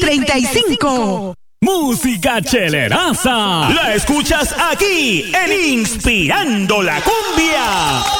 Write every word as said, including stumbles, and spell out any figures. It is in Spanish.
treinta y cinco. Música cheleraza. La escuchas aquí en Inspirando la Cumbia.